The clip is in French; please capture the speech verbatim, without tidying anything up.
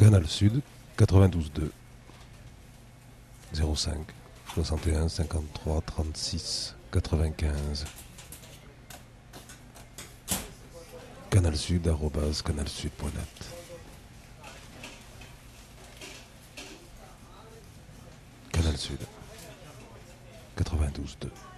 Canal Sud, quatre-vingt-douze deux, zéro cinq, soixante et un, cinquante-trois, trente-six, quatre-vingt-quinze. Canal Sud, arrobase, canalsud point net. Canal Sud, quatre-vingt-douze deux.